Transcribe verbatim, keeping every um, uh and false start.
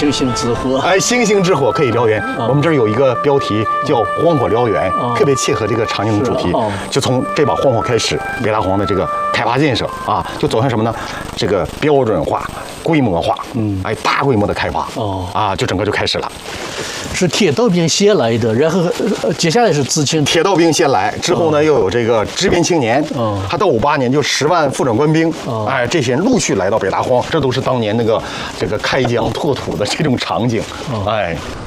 星星之火， 哎，星星之火可以燎原。 啊我们这儿有一个标题叫“荒火燎原”， 啊特别切合这个场景的主题是啊。 就从这把荒火开始，北大荒的这个开发建设啊，就走向什么呢？这个标准化、规模化，嗯，哎，大规模的开发。 哦啊，就整个就开始了。 是铁道兵先来的，然后呃接下来是知青。 铁道兵先来，之后呢，又有这个支边青年， 哦他到五八年就十万副转官兵， 哦哎，这些人陆续来到北大荒，这都是当年那个这个开疆拓土的这种场景，哎。